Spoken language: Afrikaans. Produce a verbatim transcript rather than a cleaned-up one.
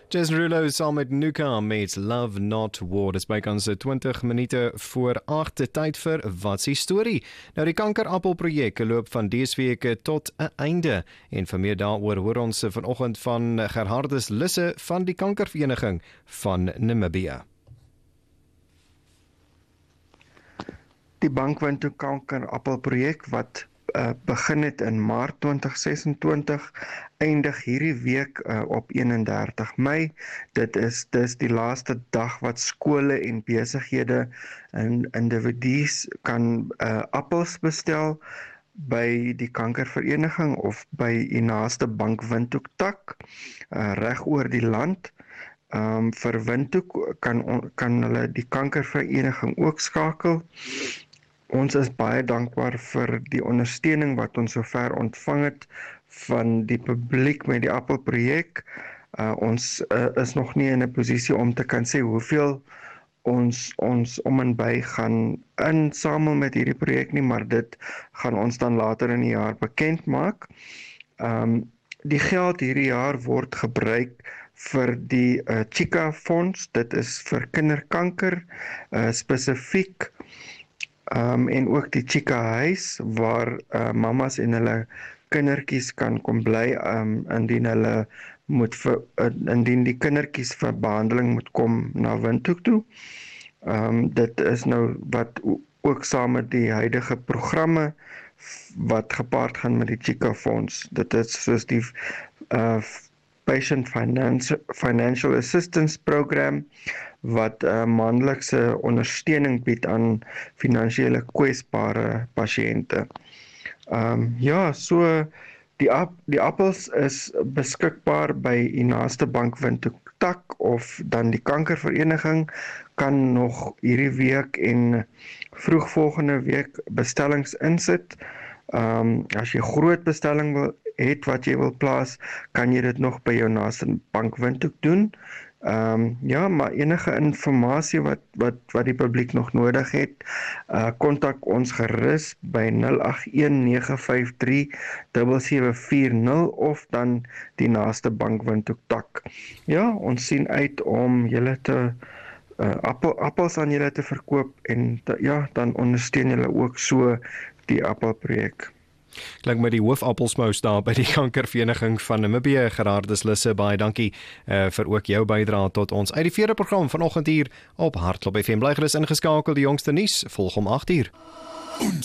Jason Rulo saam met Nuka met Love Not War. Dis bykans twintig minute voor agt, tyd vir Wat se storie. Nou die kankerappelprojek loop van dese week tot 'n einde en vir meer daaroor hoor ons vanoggend van Gerhardus Lisse van die Kankervereniging van Namibië. Die Bankwintoe kankerappelprojek wat uh, begin het in Maart twintig sesentwintig, eindig hierdie week uh, op eenendertig Mei. Dit is dis die laaste dag wat skole en besighede en individu's kan uh, appels bestel by die Kankervereniging of by die naaste Bankwintoe tak uh, reg oor die land. Um, vir Windhoek kan, kan hulle die Kankervereniging ook skakel. Ons is baie dankbaar vir die ondersteuning wat ons sover ontvang het van die publiek met die appelprojek. Uh, ons uh, is nog nie in 'n posisie om te kan sê hoeveel ons ons om en by gaan insamel met hierdie projek nie, maar dit gaan ons dan later in die jaar bekend maak. Um, die geld hierdie jaar word gebruik vir die uh, Chika Fonds. Dit is vir kinderkanker, uh, spesifiek Um, en ook die Chika huis waar uh, mamas en hulle kindertjies kan kom bly um, indien hulle moet vir, uh, indien die kindertjies vir behandeling moet kom na Windhoek toe. Um, dit is nou wat ook saam met die huidige programme wat gepaard gaan met die Chika Fonds. Dit is soos die uh, Patient Financial, Financial Assistance Program wat uh, maandelikse ondersteuning bied aan finansiële kwesbare pasiënte. Um, ja, so die, ap, die appels is beskikbaar by die naaste Bankwintoe tak of dan die Kankervereniging kan nog hierdie week en vroeg volgende week bestellings insit. Um, as jy groot bestelling wil het wat jy wil plaas, kan jy dit nog by jou naaste Bankwintoe doen. Um, ja, maar enige informasie wat, wat, wat die publiek nog nodig het, uh, kontak ons gerus by nul agt een nege vyf drie sewe sewe vier nul of dan die naaste Bankwintoe tak. Ja, ons sien uit om julle te uh, appel, appels aan julle te verkoop en te, ja, dan ondersteun julle ook so die appelprojek. Klink met die hoofappelsmous daar by die Kankervereniging van Namibië. Gerhardus Lisse, baie dankie uh, vir ook jou bydrae tot ons uit die vierde program vanoggend hier op Hartklop F M. Bly gerus ingeskakel, die jongste nuus volg om agt uur.